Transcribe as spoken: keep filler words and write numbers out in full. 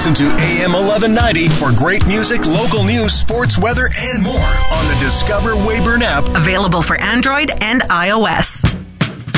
Listen to A M eleven ninety for great music, local news, sports, weather, and more on the Discover Weyburn app. Available for Android and iOS.